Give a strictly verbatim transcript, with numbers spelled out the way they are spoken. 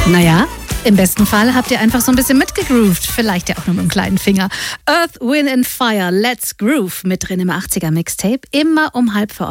Naja, im besten Fall habt ihr einfach so ein bisschen mitgegroovt. Vielleicht ja auch nur mit dem kleinen Finger. Earth, Wind and Fire, Let's Groove mit drin im achtziger Mixtape. Immer um halb für